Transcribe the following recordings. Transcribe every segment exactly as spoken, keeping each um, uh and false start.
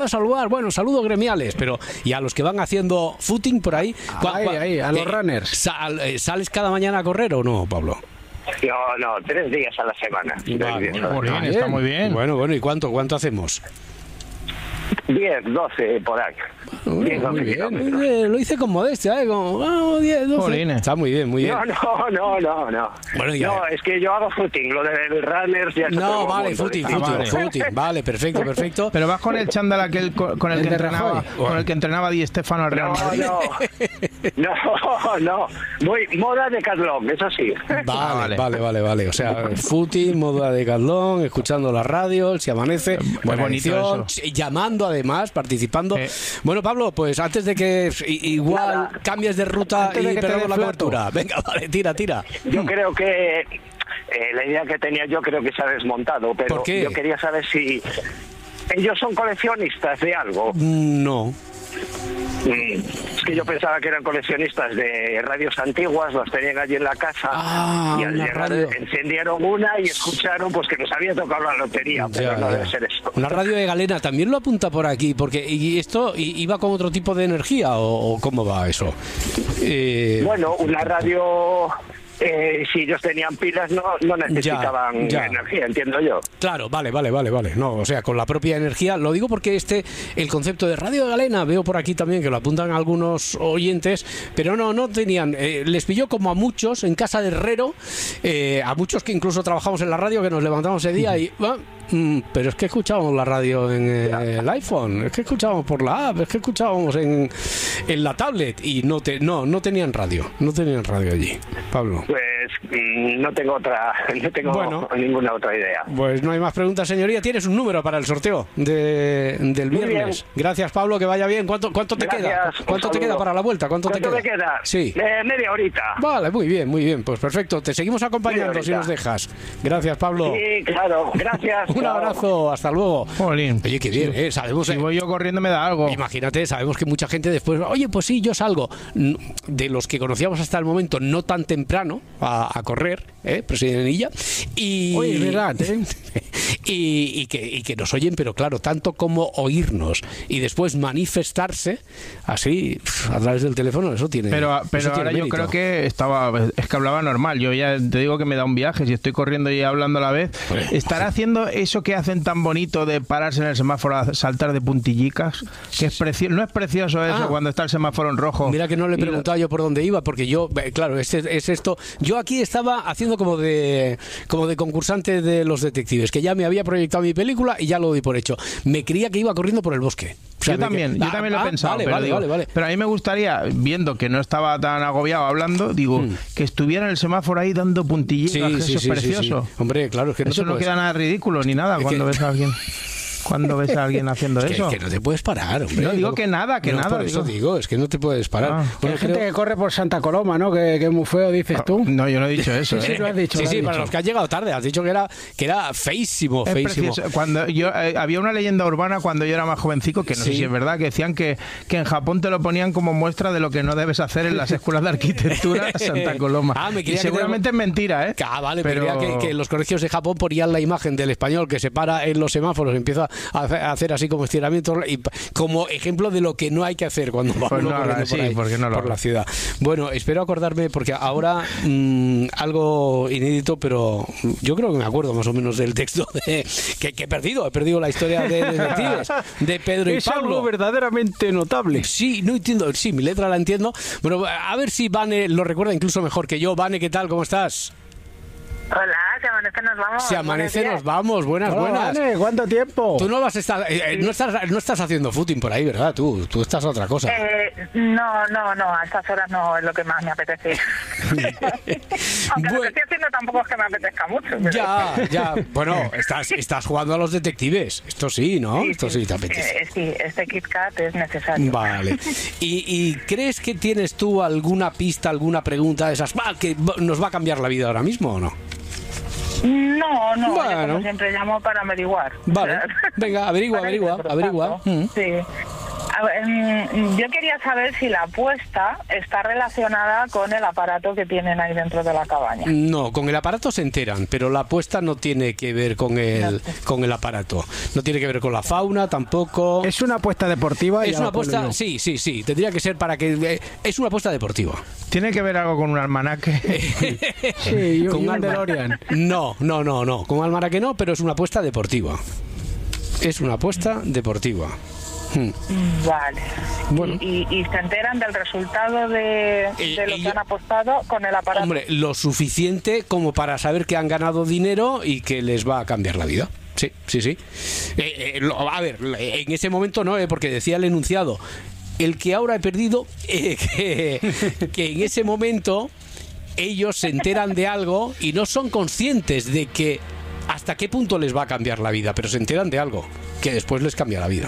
a saludar, bueno, saludos gremiales, pero y a los que van haciendo footing por ahí, ahí, ahí a los eh, runners. Sal, eh, ¿Sales cada mañana a correr o no, Pablo? No, no, tres días a la semana. Vale, días bueno, a la bien, semana. está muy bien. Bueno, bueno, ¿y cuánto, cuánto hacemos? diez, doce por ahí. Bueno, muy bien. Eh, lo hice con modestia, ¿eh? Como, vamos, diez, doce. Jolines. Está muy bien, muy bien. No, no, no, no, no. Bueno, ya. No, es que yo hago footing, lo del runners ya es No, otro vale, mundo, footing, ah, footing, vale. footing. Vale, perfecto, perfecto. Pero vas con el chándal aquel con, con el, El que de entrenaba, Rajoy. con el que entrenaba Di Stéfano al Real No, Madrid. no, no, no. Voy moda de Decathlon, eso sí. Vale, vale, vale, vale. O sea, footing, moda de Decathlon, escuchando la radio, si amanece, buena bonito edición, llamando además, participando. Eh. Bueno, Pablo, pues antes de que igual Nada. cambies de ruta Antes de y que perdamos la flato. cobertura. Venga, vale, tira, tira. Yo creo que eh, la idea que tenía yo creo que se ha desmontado, pero ¿Por qué? yo quería saber si ellos son coleccionistas de algo. No. Es que yo pensaba que eran coleccionistas de radios antiguas, los tenían allí en la casa ah, y al llegar radio. encendieron una y escucharon pues que nos había tocado la lotería, pero ya, no ya. debe ser esto. Una radio de galena también lo apunta por aquí, porque ¿y esto iba con otro tipo de energía o, o cómo va eso? Eh... Bueno, una radio... Eh, si ellos tenían pilas no, no necesitaban ya, ya. energía, entiendo yo. Claro, vale, vale, vale, vale. No, o sea, con la propia energía. Lo digo porque este, el concepto de radio de galena, veo por aquí también que lo apuntan algunos oyentes, pero no, no tenían. Eh, les pilló como a muchos en casa de herrero, eh, a muchos que incluso trabajamos en la radio, que nos levantamos ese día y... Ah, mm, pero es que escuchábamos la radio en eh, el iPhone, es que escuchábamos por la app, es que escuchábamos en, en la tablet y no, te, no, no tenían radio, no tenían radio allí, Pablo. Pues mm, no tengo otra, no tengo bueno, ninguna otra idea. Pues no hay más preguntas, señoría. Tienes un número para el sorteo de, del viernes. Gracias, Pablo, que vaya bien. ¿Cuánto, cuánto te Gracias, queda? ¿Cuánto te queda para la vuelta? ¿Cuánto, ¿Cuánto te me queda? queda? Sí. Eh, media horita. Vale, muy bien, muy bien. Pues perfecto. Te seguimos acompañando si nos dejas. Gracias, Pablo. Sí, claro. Gracias. Un chao. abrazo. Hasta luego. Jolín. Oye, qué bien, ¿eh? Sabemos, si voy yo corriendo me da algo. Imagínate, sabemos que mucha gente después, oye, pues sí, yo salgo. De los que conocíamos hasta el momento, no tan temprano a, a correr, ¿eh? Presidenilla. Y, Oye, es verdad, ¿eh? y, y, que, y que nos oyen, pero claro, tanto como oírnos y después manifestarse así a través del teléfono, eso tiene. Pero, pero eso ahora tiene yo mérito. creo que estaba, es que hablaba normal. Yo ya te digo que me da un viaje si estoy corriendo y hablando a la vez. Pues, ¿Estará haciendo eso que hacen tan bonito de pararse en el semáforo a saltar de puntillicas? Que es precioso. No es precioso eso ah, cuando está el semáforo en rojo. Mira que no le he preguntado yo por dónde iba, porque yo, claro, es, es esto. Yo aquí estaba haciendo como de como de concursante de los detectives, que ya me había proyectado mi película y ya lo di por hecho. Me creía que iba corriendo por el bosque. O sea, yo también, que, yo ah, también lo he ah, pensado. Vale, pero, vale, digo, vale, vale. pero a mí me gustaría, viendo que no estaba tan agobiado hablando, digo, hmm. que estuviera en el semáforo ahí dando puntillitas, sí, que sí, eso sí, es precioso. Sí, sí. Hombre, claro, es que no, eso te no puedes... queda nada ridículo ni nada es cuando que... ves a alguien. Cuando ves a alguien haciendo es que, eso. Que no te puedes parar, hombre. No digo que nada, que no, nada. Por eso digo, es que no te puedes parar. Ah, bueno, hay gente creo... que corre por Santa Coloma, ¿no? Que, que es muy feo, dices tú. No, yo no he dicho eso. Sí, ¿eh? lo has dicho. Sí, lo has sí, dicho. para los que han llegado tarde. Has dicho que era que era feísimo, es feísimo. Precioso. Cuando yo eh, había una leyenda urbana cuando yo era más jovencico, que no sí. sé si es verdad, que decían que, que en Japón te lo ponían como muestra de lo que no debes hacer en las escuelas de arquitectura Santa Coloma. Ah, me y seguramente te... es mentira, ¿eh? Ah, vale, pero me creía que, que en los colegios de Japón ponían la imagen del español que se para en los semáforos y empieza a hacer así como estiramientos y como ejemplo de lo que no hay que hacer cuando va pues uno no, corriendo sí, por, ahí, porque no lo por la ciudad. Bueno, espero acordarme porque ahora mmm, algo inédito, pero yo creo que me acuerdo más o menos del texto de, que, que he perdido, he perdido la historia de detectives de Pedro y es Pablo. Algo verdaderamente notable. Sí, no entiendo, sí, mi letra la entiendo. Bueno, a ver si Vane lo recuerda incluso mejor que yo. Vane, ¿qué tal? ¿Cómo estás? Hola, se amanece, nos vamos. Se amanece, nos vamos. Buenas, Hola, buenas. Vane, ¿cuánto tiempo? Tú no vas a estar, eh, no estás, no estás haciendo footing por ahí, ¿verdad? Tú, tú estás a otra cosa. Eh, no, no, no, a estas horas no es lo que más me apetece. Aunque bueno, lo que estoy haciendo tampoco es que me apetezca mucho. Pero... Ya, ya. Bueno, estás, estás jugando a los detectives. Esto sí, ¿no? Sí, Esto sí, sí te apetece. Eh, sí, este Kit Kat es necesario. Vale. ¿Y, y crees que tienes tú alguna pista, alguna pregunta de esas bah, que nos va a cambiar la vida ahora mismo o no? No, no, bueno. yo como siempre llamo para averiguar. Vale, venga, averigua, averigua, averigua. Mm. Sí. A A ver, mm, yo quería saber si la apuesta está relacionada con el aparato que tienen ahí dentro de la cabaña. No, con el aparato se enteran, pero la apuesta no tiene que ver con el, con el aparato. No tiene que ver con la fauna tampoco. Es una apuesta deportiva. Es una apuesta, sí, sí, sí. Tendría que ser para que... Eh, es una apuesta deportiva. ¿Tiene que ver algo con un almanaque? Sí, con un alma... DeLorean. No, no, no, no. Con almanaque no, pero es una apuesta deportiva. Es una apuesta deportiva. Hmm. Vale. Bueno. Y, y, y se enteran del resultado de, Eh, de lo y que yo- han apostado con el aparato. Hombre, lo suficiente como para saber que han ganado dinero y que les va a cambiar la vida. Sí, sí, sí. Eh, eh, lo- a ver, en ese momento no, eh, porque decía el enunciado, el que ahora he perdido, eh, que, que en ese momento ellos se enteran de algo y no son conscientes de que hasta qué punto les va a cambiar la vida, pero se enteran de algo que después les cambia la vida.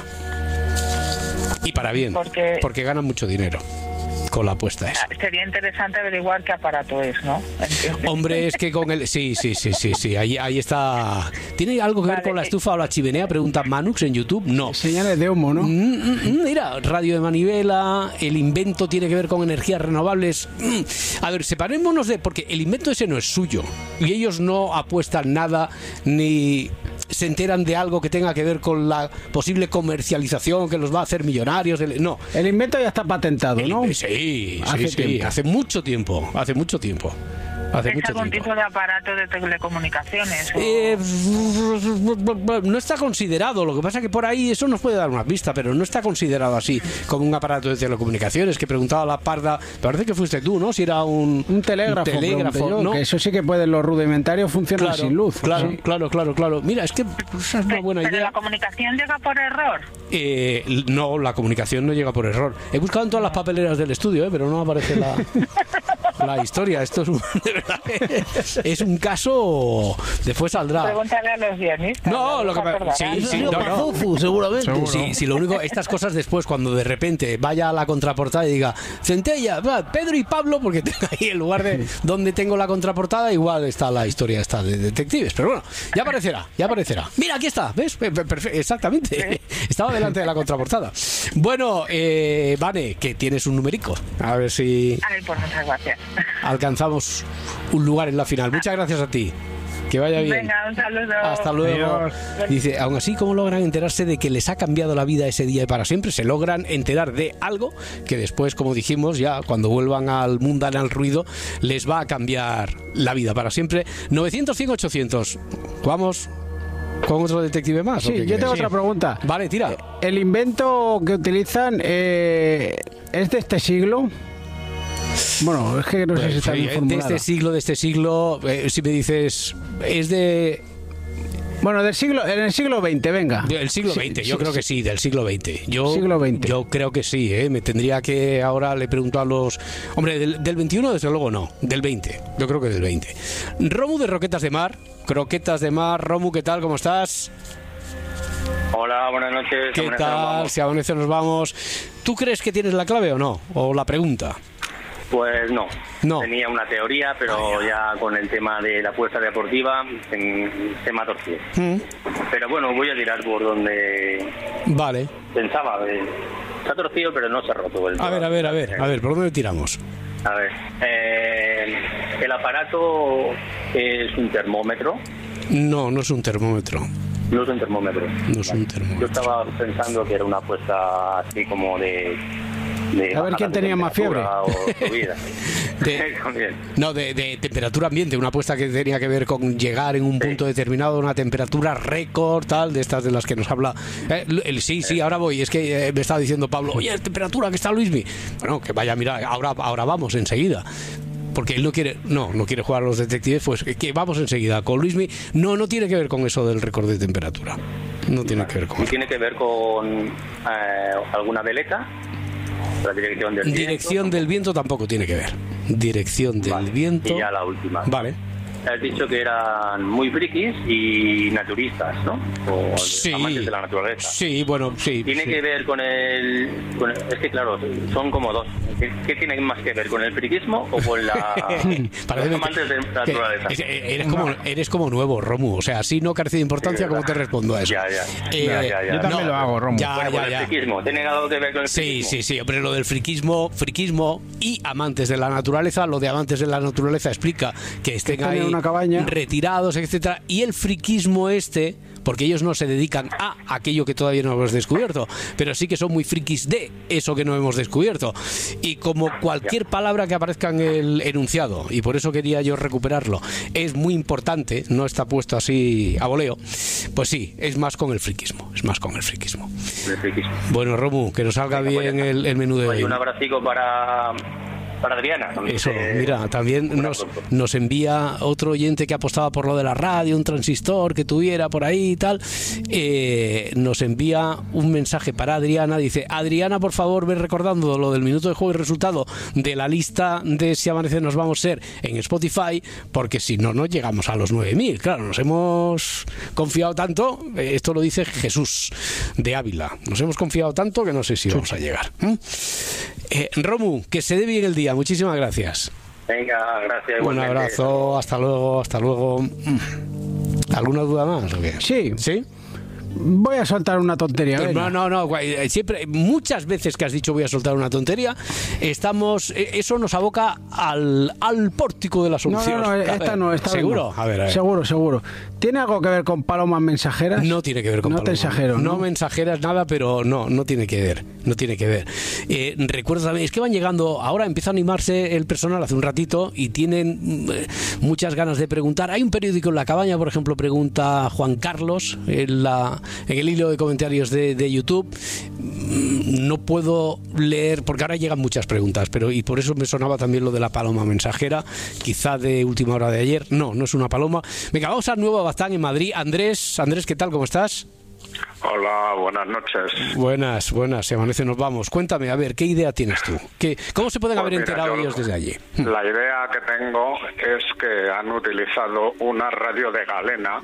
Y para bien, Porque- porque ganan mucho dinero con la apuesta esa. Sería interesante averiguar qué aparato es, ¿no? Hombre, es que con el... Sí, sí, sí, sí, sí, ahí, ahí está... ¿Tiene algo que ver Vale, con la eh. estufa o la chimenea? Pregunta Manux en YouTube. No. Señales de humo, ¿no? Mm, mm, mm, Mira, radio de manivela, el invento tiene que ver con energías renovables. Mm. A ver, separémonos de... Porque el invento ese no es suyo. Y ellos no apuestan nada ni se enteran de algo que tenga que ver con la posible comercialización que los va a hacer millonarios. El- No. El invento ya está patentado, El- ¿no? Sí, Hace sí, sí. tiempo. Hace mucho tiempo. Hace mucho tiempo. Hace ¿Es mucho algún tiempo. tipo de aparato de telecomunicaciones? o- Eh, no está considerado, lo que pasa que por ahí eso nos puede dar una pista, pero no está considerado así como un aparato de telecomunicaciones que preguntaba la parda, parece que fuiste tú, ¿no? Si era un, Un telégrafo, un telégrafo, pregunté yo, ¿no? que eso sí que pueden, los rudimentarios funcionan Claro, sin luz. claro, Sí. claro, claro, claro. Mira, es que esa es una buena Pero idea. la comunicación llega por error. Eh, no, la comunicación no llega por error. He buscado en todas las papeleras del estudio, eh, pero no aparece la, la historia. Esto es un, de verdad, es un caso. Después saldrá. Pregúntale a los guionistas. No, lo que me pa- sí, sí, no, no. seguramente. Seguro. Sí, sí, lo único, estas cosas después, cuando de repente vaya a la contraportada y diga Centella, va, Pedro y Pablo, porque tengo ahí en lugar de donde tengo la contraportada, igual está la historia esta de detectives. Pero bueno, ya aparecerá, ya aparecerá. Mira, aquí está, ¿ves? Perfecto, exactamente. Estaba delante de la contraportada. Bueno, eh, Vane, que tienes un numerico. A ver si Ay, pues muchas gracias. alcanzamos un lugar en la final. Muchas gracias a ti. Que vaya bien. Venga, un saludo. Hasta luego. Adiós. Dice, aún así, ¿cómo logran enterarse de que les ha cambiado la vida ese día y para siempre? Se logran enterar de algo que después, como dijimos, ya cuando vuelvan al mundan al ruido, les va a cambiar la vida para siempre. novecientos, cien, ochocientos. Vamos con otro detective más. ¿o Sí, qué yo queréis? tengo otra pregunta. Vale, tira. ¿El invento que utilizan eh, es de este siglo? Bueno, es que no sé si está bien de formulada. este siglo, de este siglo, eh, si me dices, es de Bueno, del siglo, en el siglo veinte, venga. Del siglo Sí, veinte, yo sí, creo sí. que sí, del siglo veinte. Yo, Siglo veinte. Yo creo que sí, ¿eh? Me tendría que... Ahora le pregunto a los... Hombre, del, del veintiuno desde luego no, del veinte. Yo creo que del veinte. Romu de Roquetas de Mar. Croquetas de Mar. Romu, ¿qué tal? ¿Cómo estás? Hola, buenas noches. ¿Qué Amanece, nos tal? vamos. Si amanece nos vamos. ¿Tú crees que tienes la clave o no? ¿O la pregunta? Pues no. No. Tenía una teoría, pero ya con el tema de la apuesta deportiva en- se me ha torcido. Mm, Pero bueno, voy a tirar por donde Vale. pensaba. eh, Se ha torcido, pero no se ha roto. el- A ver, a ver, a ver. A ver, ¿por dónde tiramos? A ver, eh, el aparato es un termómetro. No, no es un termómetro. No es un termómetro. No es un Yo termómetro. estaba pensando que era una apuesta así como de... de A ver bajada quién de tenía más fiebre. temperatura o subida. De- También. No, de, de temperatura ambiente, una apuesta que tenía que ver con llegar en un punto determinado a una temperatura récord, tal, de estas de las que nos habla. Eh, el, sí, sí, ahora voy. Es que eh, me estaba diciendo Pablo, oye, temperatura que está Luismi. Bueno, que vaya, mira, ahora, ahora vamos enseguida. Porque él no quiere, no, no quiere jugar a los detectives, pues que, que vamos enseguida con Luismi. No, no tiene que ver con eso del récord de temperatura. No tiene que ver con Y eso. tiene que ver con eh, alguna veleta, la dirección del viento. Dirección del viento tampoco tiene que ver. Dirección del Vale, viento. Y ya la última. Vale. has dicho que eran muy frikis y naturistas, ¿no? O sí, amantes de la naturaleza. Sí, bueno, sí. Tiene sí. que ver con el, con el... Es que claro, son como dos. ¿Qué, qué tiene más que ver, con el friquismo o con la, los amantes de la naturaleza? Es, eres, como, eres como nuevo, Romu. O sea, así no carece de importancia, sí, ¿cómo te respondo a eso? Ya, ya. Eh, ya, ya, ya. Yo también no, lo hago, Romu. Ya, bueno, ya, con ya. el friquismo. ¿Tiene algo que ver con el Sí, friquismo? sí, sí. Hombre, lo del friquismo, friquismo y amantes de la naturaleza. Lo de amantes de la naturaleza explica que estén que ahí una cabaña. retirados, etcétera. Y el friquismo este, porque ellos no se dedican a aquello que todavía no hemos descubierto, pero sí que son muy frikis de eso que no hemos descubierto. Y como cualquier palabra que aparezca en el enunciado, y por eso quería yo recuperarlo, es muy importante, no está puesto así a voleo, pues sí, es más con el friquismo, es más con el friquismo. El friquismo. Bueno, Romu, que nos salga Venga, bien pues, el, el menú de Oye, hoy. un abracico para... para Adriana. Eso, eh, mira, también nos, nos envía otro oyente que apostaba por lo de la radio, un transistor que tuviera por ahí y tal. Eh, nos envía un mensaje para Adriana. Dice: Adriana, por favor, ve recordando lo del minuto de juego y resultado de la lista de Si Amanece Nos Vamos a Ser en Spotify, porque si no, no llegamos a los nueve mil. Claro, nos hemos confiado tanto. Eh, esto lo dice Jesús de Ávila. Nos hemos confiado tanto que no sé si vamos a llegar. ¿Mm? Eh, Romu, que se dé bien el día. Muchísimas gracias. Venga, gracias. Un igualmente. abrazo, hasta luego, hasta luego. ¿Alguna duda más o qué? Sí. ¿Sí? Voy a soltar una tontería. No, venga. no, no. guay, Siempre, muchas veces que has dicho voy a soltar una tontería, estamos, eso nos aboca al, al pórtico de la No, solución. no, no, esta no, esta vez ¿Seguro? no. A ver, a ver. Seguro, seguro. ¿Tiene algo que ver con palomas mensajeras? No tiene que ver con No te palomas. exagero, No ¿no? mensajeras nada, pero no, no tiene que ver. No tiene que ver. Eh, recuerdo también, es que van llegando, ahora empieza a animarse el personal hace un ratito y tienen eh, muchas ganas de preguntar. Hay un periódico en La Cabaña, por ejemplo, pregunta Juan Carlos en, la, en el hilo de comentarios de, de YouTube. No puedo leer, porque ahora llegan muchas preguntas, pero y por eso me sonaba también lo de la paloma mensajera, quizá de última hora de ayer. No, no es una paloma. Venga, vamos a Nuevo Baztán en Madrid. Andrés, Andrés, ¿qué tal? ¿Cómo estás? Hola, buenas noches. Buenas, buenas, Se Amanece Nos Vamos. Cuéntame, a ver, ¿qué idea tienes tú? ¿Qué, ¿Cómo se pueden Pues haber mira, enterado yo- ellos desde allí? La idea que tengo es que han utilizado una radio de galena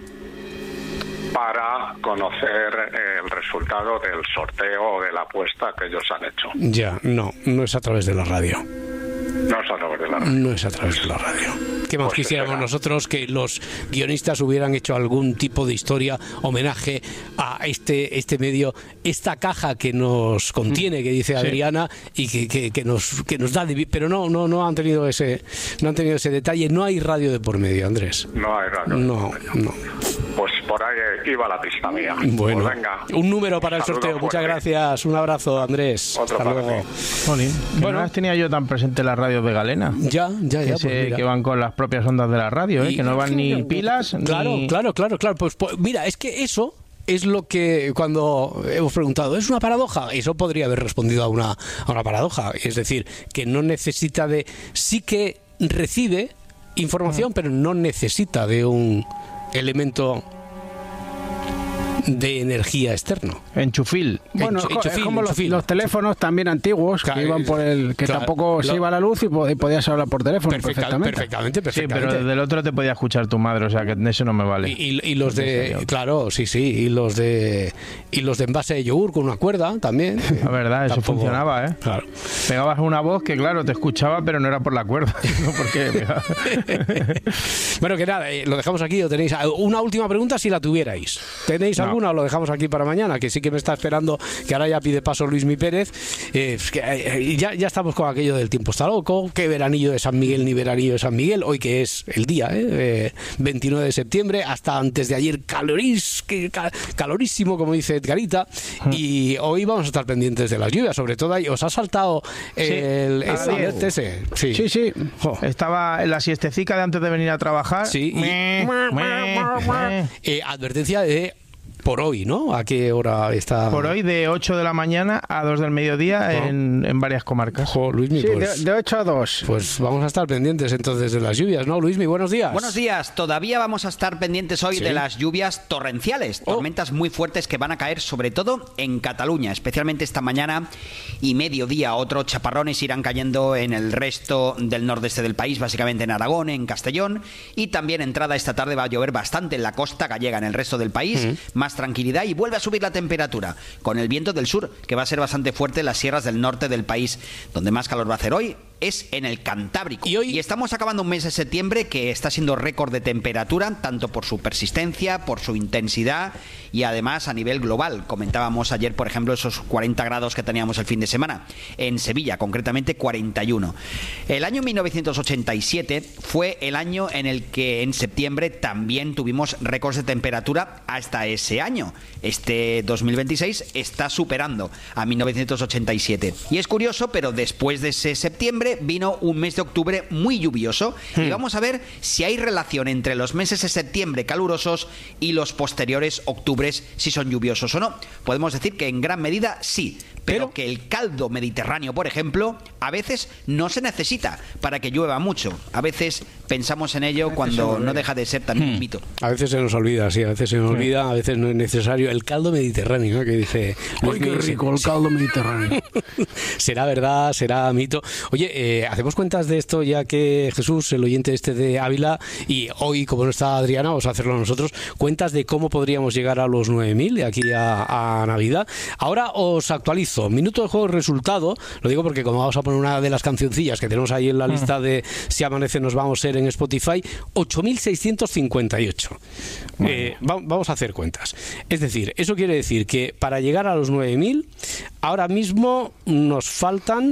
para conocer el resultado del sorteo o de la apuesta que ellos han hecho. Ya, no, no es a través de la radio. No es a través de la radio. No es a través de la radio. ¿Qué más Pues quisiéramos será. nosotros que los guionistas hubieran hecho algún tipo de historia, homenaje a este este medio, esta caja que nos contiene, que dice Adriana, y que, que, que nos que nos da, de- pero no no no han tenido ese no han tenido ese detalle. No hay radio de por medio, Andrés. No hay radio. No, no. Pues por ahí iba la pista mía. Bueno, Pues venga. un número para el Saludo sorteo. Muchas fuerte. gracias. Un abrazo, Andrés. Otro Hasta para luego. ti. Jolín, que Bueno. no las tenía yo tan presente las radios de galena. Ya, ya, ya. que, se- pues mira. que van con las propias ondas de la radio, ¿eh? Y- que no van ni pilas Claro, ni... claro, claro, claro. Pues, pues mira, es que eso es lo que cuando hemos preguntado, ¿es una paradoja? Eso podría haber respondido a una, a una paradoja. Es decir, que no necesita de... Sí que recibe información, pero no necesita de un elemento de energía externo. Enchufil. Bueno, Enchu- es co- es enchufil, como los, enchufil. los teléfonos también antiguos Claro, que iban por el que claro, tampoco se lo- iba la luz y po- y podías hablar por teléfono Perfecta- perfectamente. perfectamente, Sí, perfectamente. pero desde el otro te podía escuchar tu madre, o sea que eso no me vale. Y, y- y los En de, serio. claro, sí, sí, y los de y los de envase de yogur con una cuerda también. La verdad, eso Tampoco- funcionaba, ¿eh? Claro. Pegabas una voz que, claro, te escuchaba, pero no era por la cuerda, sino porque pegaba. Bueno, que nada, eh, lo dejamos aquí. ¿O tenéis una última pregunta si la tuvierais? ¿Tenéis No. alguna o lo dejamos aquí para mañana? Que sí que me está esperando, que ahora ya pide paso Luis Mi Pérez. Eh, es que, eh, ya, ya estamos con aquello del tiempo está loco. ¿Qué veranillo de San Miguel ni veranillo de San Miguel? Hoy que es el día, ¿eh? Eh, veintinueve de septiembre, hasta antes de ayer calorís, que, ca- calorísimo, como dice Edgarita. Y hoy vamos a estar pendientes de las lluvias, sobre todo ahí. ¿Os ha saltado el, el a las diez. alert ese? Sí, Sí, sí. Jo. Estaba en la siestecica de antes de venir a trabajar. Sí, y- Meh, meh, meh. Eh, advertencia de por hoy, ¿no? ¿A qué hora está? Por hoy de ocho de la mañana a dos del mediodía oh. en, en varias comarcas. Ojo, Luismi, sí, pues, de, de ocho a dos. Pues vamos a estar pendientes entonces de las lluvias, ¿no, Luismi? Buenos días. Buenos días. Todavía vamos a estar pendientes hoy ¿Sí? de las lluvias torrenciales, oh. tormentas muy fuertes que van a caer sobre todo en Cataluña, especialmente esta mañana y mediodía. Otros chaparrones irán cayendo en el resto del nordeste del país, básicamente en Aragón, en Castellón, y también entrada esta tarde va a llover bastante en la costa gallega, en el resto del país, mm. más tranquilidad y vuelve a subir la temperatura con el viento del sur, que va a ser bastante fuerte en las sierras del norte del país. Donde más calor va a hacer hoy es en el Cantábrico. Y, hoy... y estamos acabando un mes de septiembre que está siendo récord de temperatura, tanto por su persistencia, por su intensidad y además a nivel global. Comentábamos ayer, por ejemplo, esos cuarenta grados que teníamos el fin de semana. En Sevilla, concretamente cuarenta y uno. El año mil novecientos ochenta y siete fue el año en el que en septiembre también tuvimos récords de temperatura hasta ese año. Este dos mil veintiséis está superando a mil novecientos ochenta y siete. Y es curioso, pero después de ese septiembre vino un mes de octubre muy lluvioso hmm. y vamos a ver si hay relación entre los meses de septiembre calurosos y los posteriores octubres, si son lluviosos o no. Podemos decir que en gran medida sí, pero, pero que el caldo mediterráneo, por ejemplo, a veces no se necesita para que llueva mucho. A veces pensamos en ello cuando no deja de ser también hmm. un mito. A veces se nos olvida, sí, a veces se nos olvida, a veces no es necesario. El caldo mediterráneo, ¿no? Que dice... ¡Ay, qué rico el caldo mediterráneo! Será verdad, será mito. Oye, eh, hacemos cuentas de esto ya que Jesús, el oyente este de Ávila, y hoy, como no está Adriana, vamos a hacerlo nosotros, cuentas de cómo podríamos llegar a los nueve mil de aquí a, a Navidad. Ahora os actualizo. Minuto de juego y resultado. Lo digo porque como vamos a poner una de las cancioncillas que tenemos ahí en la lista de Si Amanece Nos Vamos a ser en Spotify, ocho mil seiscientos cincuenta y ocho. Bueno. Eh, va, vamos a hacer cuentas. Es decir, eso quiere decir que para llegar a los nueve mil, ahora mismo nos faltan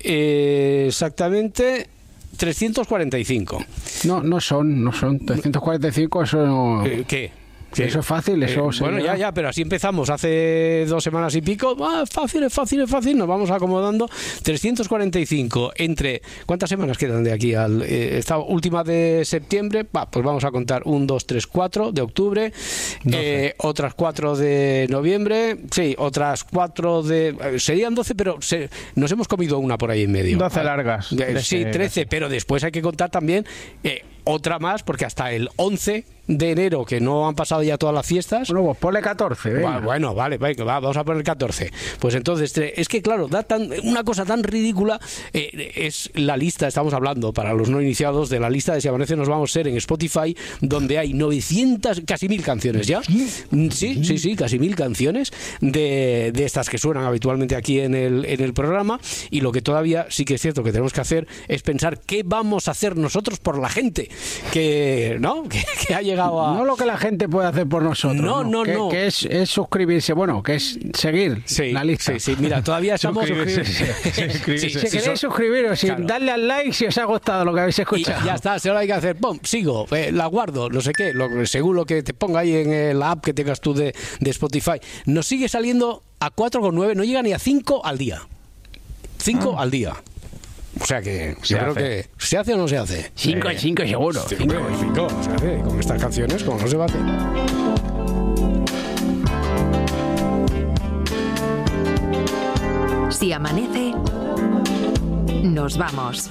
eh, exactamente trescientos cuarenta y cinco. No, no son, no son trescientos cuarenta y cinco, eso no... Eh, ¿Qué? Sí. Eso es fácil, eso eh, bueno, ya, ya, pero así empezamos hace dos semanas y pico. Ah, fácil, es fácil, es fácil. Nos vamos acomodando. trescientos cuarenta y cinco entre... ¿Cuántas semanas quedan de aquí al eh, esta última de septiembre? Va, pues vamos a contar un, dos, tres, cuatro de octubre, eh, otras cuatro de noviembre, sí, otras cuatro de... Eh, serían doce, pero se, nos hemos comido una por ahí en medio. doce largas. Eh, sí, trece, pero después hay que contar también... Eh, otra más, porque hasta el once de enero, que no han pasado ya todas las fiestas. Bueno, pues ponle catorce. Venga. Bueno, vale, venga, va, vamos a poner catorce. Pues entonces, es que claro, da tan, una cosa tan ridícula, eh, es la lista, estamos hablando, para los no iniciados, de la lista de Si Amanece Nos Vamos a ser en Spotify, donde hay novecientas, casi mil canciones ya. Sí, sí, sí, casi mil canciones de, de estas que suenan habitualmente aquí en el, en el programa. Y lo que todavía sí que es cierto que tenemos que hacer es pensar qué vamos a hacer nosotros por la gente que no que, que ha llegado a... No lo que la gente puede hacer por nosotros. No, no, no. Que, no. que es, es suscribirse, bueno, que es seguir sí, la lista. Sí, sí, mira, todavía estamos... Suscribirse. Suscribirse. Si sí, queréis so... suscribiros, sin claro. darle al like si os ha gustado lo que habéis escuchado. Y ya está, solo hay que hacer, pum, sigo, eh, la guardo, no sé qué, lo, según lo que te ponga ahí en la app que tengas tú de, de Spotify. Nos sigue saliendo a cuatro coma nueve, no llega ni a cinco al día. cinco ah. al día. O sea que se yo hace. creo que ¿se hace o no se hace? cinco y cinco seguro. cinco y cinco se hace. Con estas canciones, como no se va a hacer. Si amanece, nos vamos.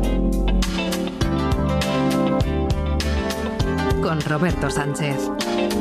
Con Roberto Sánchez.